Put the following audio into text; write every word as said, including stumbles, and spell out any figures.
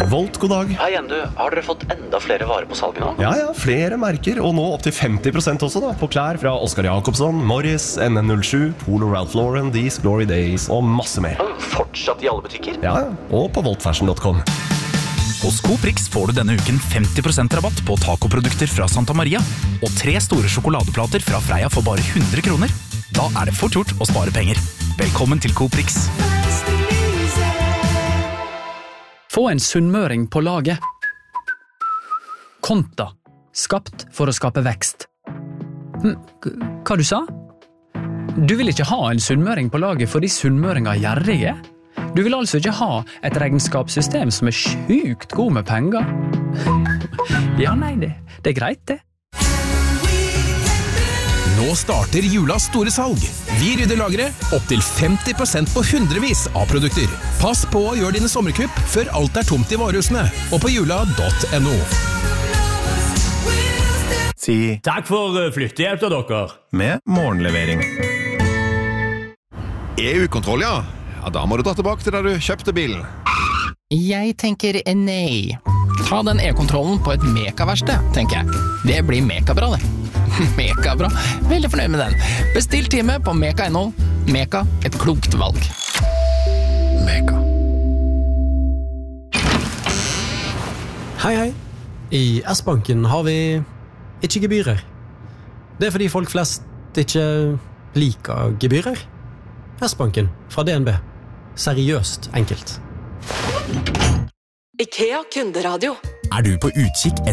Volt, god dag. Hei igjen du, har dere fått enda flere varer på salget nå? Ja, ja, flere merker, og nå opp til femti prosent også da, på klær fra Oscar Jacobsson, Morris, N N null sju, Polo Ralph Lauren, These Glory Days og masse mer. Fortsatt i alle butikker? Ja, og på voltfashion punktum com. Hos Coprix får du denne uken femti prosent rabatt på tacoprodukter fra Santa Maria og tre store sjokoladeplater fra Freia for bare hundre kroner. Da er det fort gjort å spare penger. Velkommen til Coprix. Få en sunnmøring på laget. Konta. Skapt for å skape vekst. Hm, hva du sa? Du vil ikke ha en sunnmøring på laget fordi sunnmøringer er gjerrige? Du vil altså ikke ha et regnskapssystem som er sjukt god med penger? Ja, nei, det, det er greit det. Nå starter julas store salg. Vi rydder lageret opp til femti prosent på hundrevis av produkter. Pass på å gjøre dine sommerkupp før alt er tomt i varehusene og på jula punktum no. Si takk for flyttehjelp til dere. Med morgenlevering. E U-kontroll, ja. Ja, da må du dra tilbake til der du kjøpte bilen. Jeg tenker nei. Ta den e-kontrollen på et mekaverksted, tenker jeg. Det blir mekabra, det. Mekabra. Veldig fornøyd med den. Bestill time på meka punktum no. Meka, et klokt valg. Meka. Hei, hei. I S-banken har vi ikke gebyrer. Det er fordi folk flest ikke liker gebyrer. S-banken fra D N B. Seriøst enkelt. IKEA kunderadio. Er du på utkikk